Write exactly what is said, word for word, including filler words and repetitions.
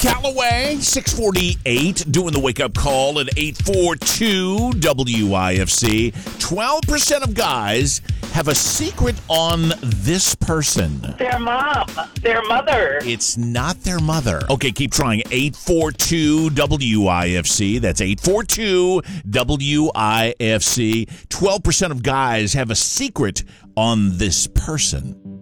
Callaway, six forty-eight, doing the wake-up call at eight four two W I F C. twelve percent of guys have a secret on this person. Their mom, their mother. It's not their mother. Okay, keep trying. eight four two W I F C. That's eight four two W I F C. twelve percent of guys have a secret on this person.